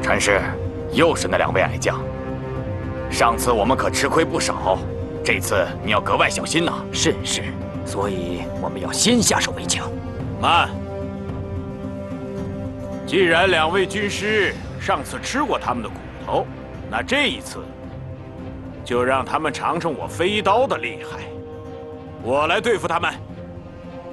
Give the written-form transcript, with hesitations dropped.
陈氏，又是那2位矮将。上次我们可吃亏不少，这次你要格外小心呐。 是，所以我们要先下手为强。 慢！既然2位军师上次吃过他们的骨头，那这一次就让他们尝尝我飞刀的厉害。我来对付他们。